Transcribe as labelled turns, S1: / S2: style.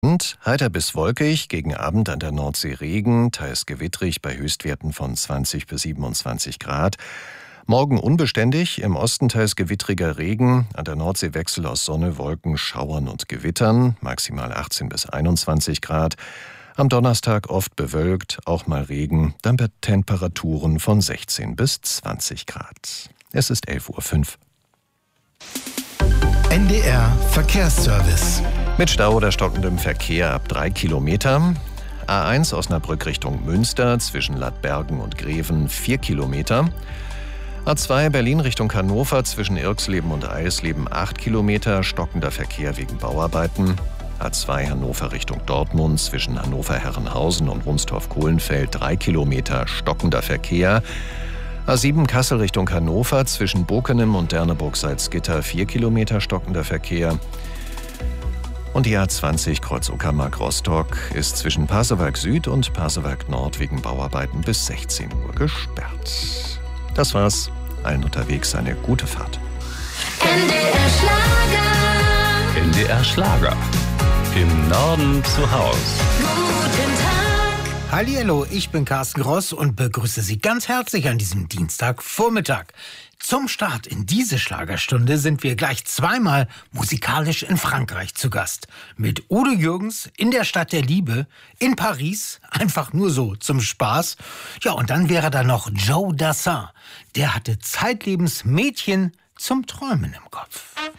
S1: Und heiter bis wolkig, gegen Abend an der Nordsee Regen, teils gewittrig bei Höchstwerten von 20 bis 27 Grad. Morgen unbeständig, im Osten teils gewittriger Regen, an der Nordsee Wechsel aus Sonne, Wolken, Schauern und Gewittern, maximal 18 bis 21 Grad. Am Donnerstag oft bewölkt, auch mal Regen, dann bei Temperaturen von 16 bis 20 Grad. Es ist 11:05 Uhr.
S2: NDR Verkehrsservice.
S1: Mit Stau oder stockendem Verkehr ab 3 Kilometer. A1 Osnabrück Richtung Münster zwischen Ladbergen und Greven 4 Kilometer. A2 Berlin Richtung Hannover zwischen Irxleben und Eisleben 8 Kilometer, stockender Verkehr wegen Bauarbeiten. A2 Hannover Richtung Dortmund zwischen Hannover-Herrenhausen und Wunstorf-Kohlenfeld 3 Kilometer, stockender Verkehr. A7 Kassel Richtung Hannover zwischen Bokenem und Derneburg-Salzgitter 4 Kilometer, stockender Verkehr. Und die A20 Kreuz Uckermark-Rostock ist zwischen Pasewalk Süd und Pasewalk Nord wegen Bauarbeiten bis 16 Uhr gesperrt. Das war's. Allen unterwegs eine gute Fahrt.
S3: NDR Schlager.
S4: NDR Schlager. Im Norden zu Haus.
S3: Guten Tag.
S2: Hallihallo, ich bin Carsten Gross und begrüße Sie ganz herzlich an diesem Dienstagvormittag. Zum Start in diese Schlagerstunde sind wir gleich zweimal musikalisch in Frankreich zu Gast. Mit Udo Jürgens in der Stadt der Liebe, in Paris, einfach nur so zum Spaß. Ja, und dann wäre da noch Joe Dassin. Der hatte zeitlebens Mädchen zum Träumen im Kopf.